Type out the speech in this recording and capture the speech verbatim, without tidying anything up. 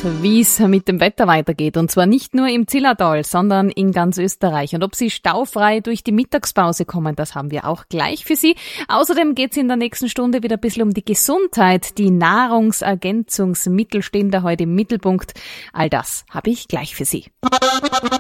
wie es mit dem Wetter weitergeht. Und zwar nicht nur im Zillertal, sondern in ganz Österreich. Und ob Sie staufrei durch die Mittagspause kommen, das haben wir auch gleich für Sie. Außerdem geht es in der nächsten Stunde wieder ein bisschen um die Gesundheit. Die Nahrungsergänzungsmittel stehen da heute im Mittelpunkt. All das habe ich gleich für Sie.